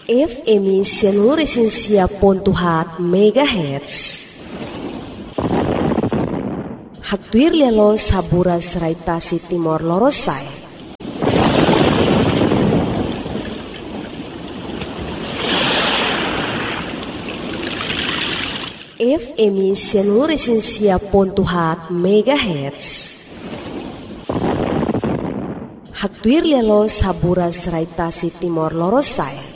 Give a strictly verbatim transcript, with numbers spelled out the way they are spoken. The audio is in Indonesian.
F M seluruh esensia pontuhat megahertz. Haktuir lelo saburas raitasi timor lorosai. F M seluruh esensia pontuhat megahertz. Haktuir lelo saburas raitasi timor lorosai.